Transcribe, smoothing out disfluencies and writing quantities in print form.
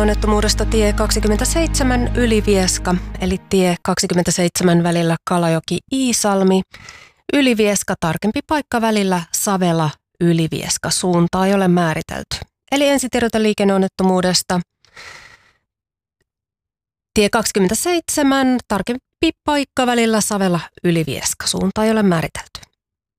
liikenneonnettomuudesta tie 27 Ylivieska, eli tie 27 välillä Kalajoki-Iisalmi. Ylivieska, tarkempi paikka välillä Savela-Ylivieska. Suuntaa ei ole määritelty. Eli ensitiedote liikenneonnettomuudesta. Tie 27, tarkempi paikka välillä Savela-Ylivieska. Suuntaa ei ole määritelty.